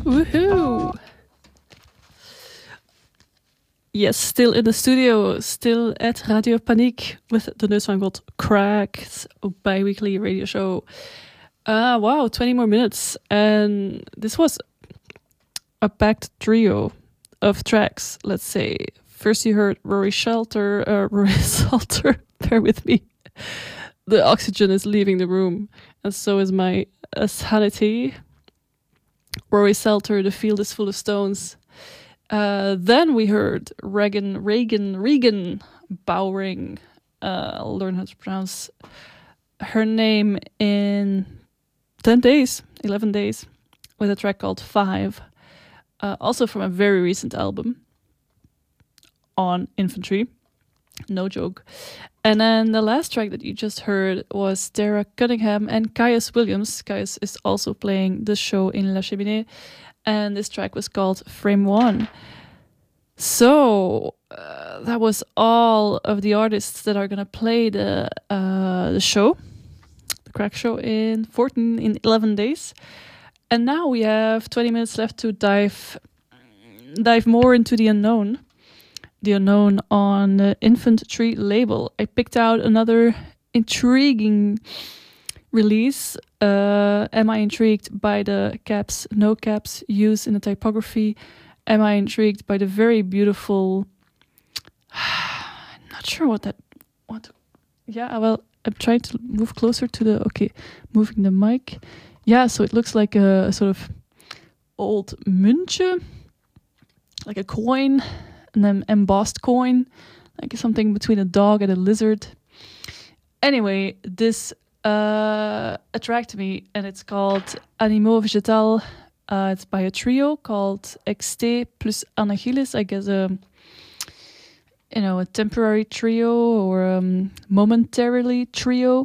Woohoo! Yes, still in the studio, still at Radio Paniek with the Neuswangot Cracked bi-weekly radio show. Wow, 20 more minutes. And this was a packed trio of tracks, let's say. First you heard Rory Salter, bear with me. The oxygen is leaving the room, and so is my sanity. Rory Salter, The Field is Full of Stones. Then we heard Regan Bowring. I'll learn how to pronounce her name in 11 days, with a track called 5. Also from a very recent album on Infantry. No joke. And then the last track that you just heard was Tara Cunningham and Caius Williams. Caius is also playing the show in La Cheminée. And this track was called Frame 1. So that was all of the artists that are going to play the show, the Crack Show in 11 days. And now we have 20 minutes left to dive more into the unknown. The unknown on the Infantry label. I picked out another intriguing release. Am I intrigued by the caps, no caps used in the typography? Am I intrigued by the very beautiful... I'm not sure what. Yeah, well, I'm trying to move closer to the... Okay, moving the mic. Yeah, so it looks like a sort of old muntje, like a coin, an embossed coin, like something between a dog and a lizard. Anyway, this attracted me, and it's called Animaux Végétal. It's by a trio called XT plus Anagillis. I guess a temporary trio or momentarily trio.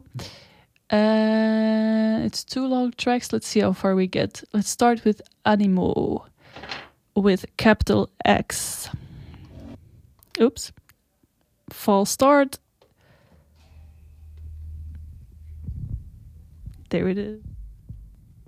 It's 2 long tracks. Let's see how far we get. Let's start with Animaux with capital X. Oops. False start. There it is.